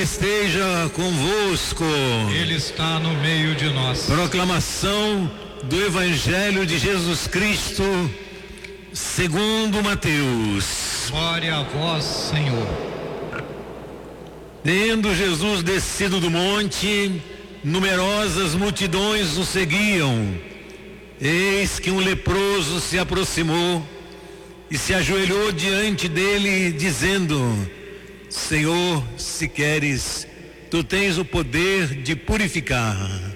esteja convosco. Ele está no meio de nós. Proclamação do Evangelho de Jesus Cristo, segundo Mateus. Glória a vós, Senhor. Tendo Jesus descido do monte, numerosas multidões o seguiam. Eis que um leproso se aproximou e se ajoelhou diante dele, dizendo: Senhor, se queres, tu tens o poder de purificar.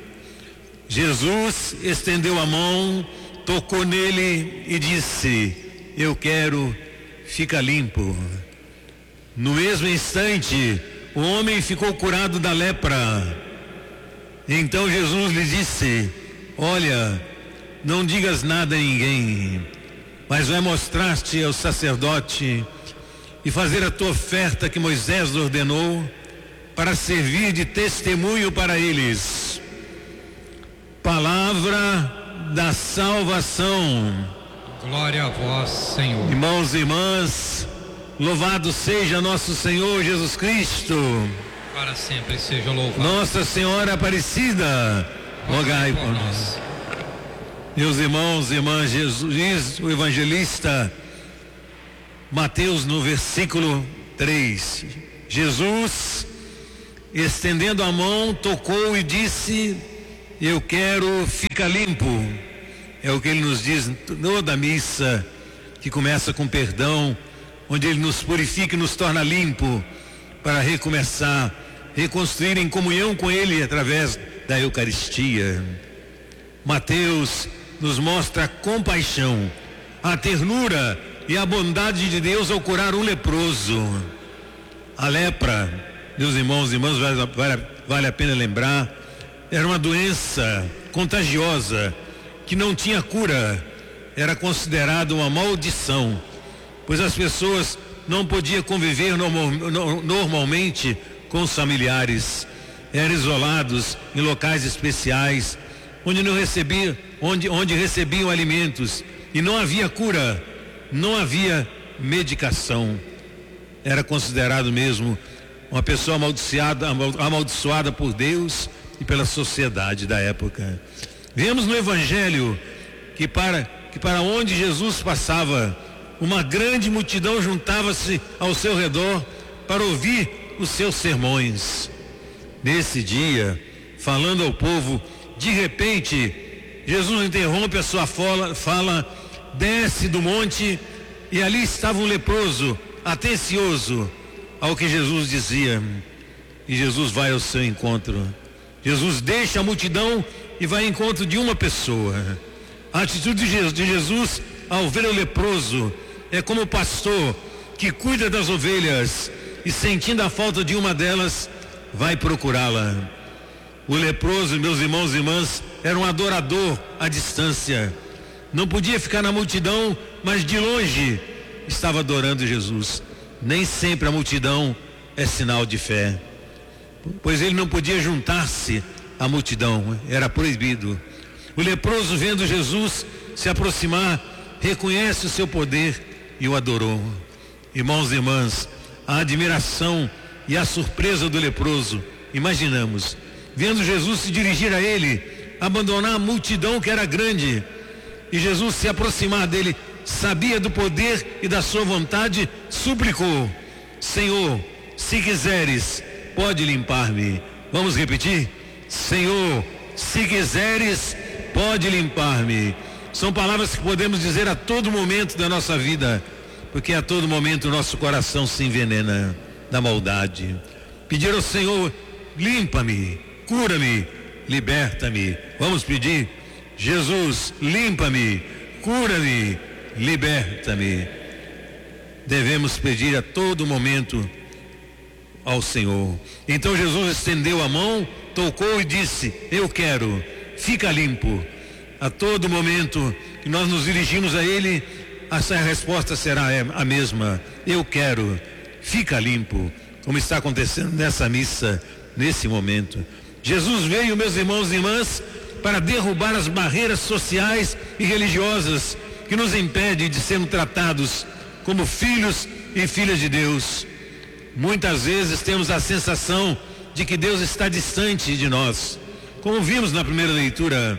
Jesus estendeu a mão, tocou nele e disse: eu quero, fica limpo. No mesmo instante, o homem ficou curado da lepra. Então Jesus lhe disse: olha, não digas nada a ninguém, mas vai mostrar-te ao sacerdote e fazer a tua oferta que Moisés ordenou, para servir de testemunho para eles. Palavra da salvação. Glória a vós, Senhor. Irmãos e irmãs, louvado seja nosso Senhor Jesus Cristo. Para sempre seja louvado. Nossa Senhora Aparecida, rogai por nós. Meus irmãos e irmãs, Jesus diz o evangelista Mateus no versículo 3, Jesus, estendendo a mão, tocou e disse: eu quero, fica limpo. É o que ele nos diz toda a missa, que começa com perdão, onde ele nos purifica e nos torna limpo, para recomeçar, reconstruir em comunhão com ele através da Eucaristia. Mateus nos mostra a compaixão, a ternura e a bondade de Deus ao curar um leproso. A lepra, meus irmãos e irmãs, vale a pena lembrar, era uma doença contagiosa que não tinha cura, era considerada uma maldição, pois as pessoas não podiam conviver normalmente com os familiares, eram isolados em locais especiais, onde recebiam alimentos, e não havia cura, não havia medicação. Era considerado mesmo uma pessoa amaldiçoada por Deus e pela sociedade da época. Vemos no Evangelho que para onde Jesus passava, uma grande multidão juntava-se ao seu redor para ouvir os seus sermões. Nesse dia, falando ao povo, de repente, Jesus interrompe a sua fala, desce do monte, e ali estava um leproso, atencioso ao que Jesus dizia. E Jesus vai ao seu encontro. Jesus deixa a multidão e vai ao encontro de uma pessoa. A atitude de Jesus ao ver o leproso é como o pastor que cuida das ovelhas e, sentindo a falta de uma delas, vai procurá-la. O leproso, meus irmãos e irmãs, era um adorador à distância. Não podia ficar na multidão, mas de longe estava adorando Jesus. Nem sempre a multidão é sinal de fé, pois ele não podia juntar-se à multidão, era proibido. O leproso, vendo Jesus se aproximar, reconhece o seu poder e o adorou. Irmãos e irmãs, a admiração e a surpresa do leproso, imaginamos, vendo Jesus se dirigir a ele, abandonar a multidão que era grande, e Jesus se aproximar dele, sabia do poder e da sua vontade, suplicou: Senhor, se quiseres, pode limpar-me. Vamos repetir? Senhor, se quiseres, pode limpar-me. São palavras que podemos dizer a todo momento da nossa vida, porque a todo momento o nosso coração se envenena da maldade. Pedir ao Senhor: limpa-me, cura-me, liberta-me. Vamos pedir: Jesus, limpa-me, cura-me, liberta-me. Devemos pedir a todo momento ao Senhor. Então Jesus estendeu a mão, tocou e disse: eu quero, fica limpo. A todo momento que nós nos dirigimos a Ele, essa resposta será a mesma: eu quero, fica limpo. Como está acontecendo nessa missa, nesse momento. Jesus veio, meus irmãos e irmãs, para derrubar as barreiras sociais e religiosas que nos impedem de sermos tratados como filhos e filhas de Deus. Muitas vezes temos a sensação de que Deus está distante de nós. Como vimos na primeira leitura,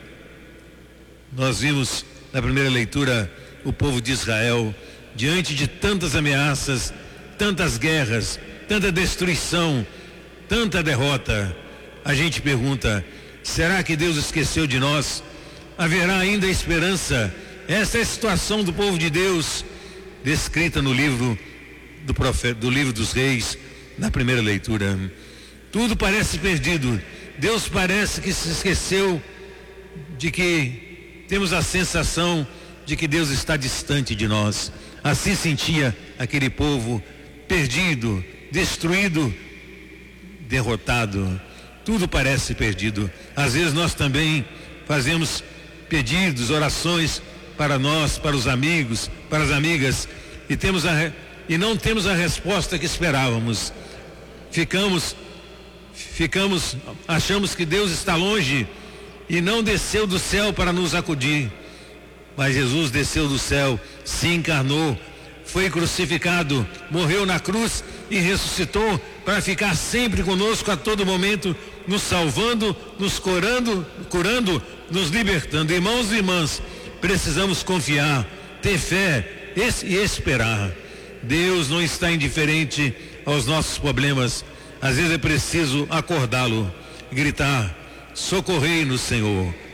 nós vimos na primeira leitura o povo de Israel, diante de tantas ameaças, tantas guerras, tanta destruição, tanta derrota. A gente pergunta: será que Deus esqueceu de nós? Haverá ainda esperança? Essa é a situação do povo de Deus, descrita no livro do profeta, do livro dos Reis, na primeira leitura. Tudo parece perdido. Deus parece que se esqueceu, de que temos a sensação de que Deus está distante de nós. Assim sentia aquele povo perdido, destruído, derrotado. Tudo parece perdido. Às vezes nós também fazemos pedidos, orações para nós, para os amigos, para as amigas, e não temos a resposta que esperávamos. Achamos que Deus está longe e não desceu do céu para nos acudir. Mas Jesus desceu do céu, se encarnou, foi crucificado, morreu na cruz e ressuscitou para ficar sempre conosco a todo momento, nos salvando, nos curando, nos libertando. Irmãos e irmãs, precisamos confiar, ter fé e esperar. Deus não está indiferente aos nossos problemas. Às vezes é preciso acordá-lo, gritar: socorrei-nos, Senhor.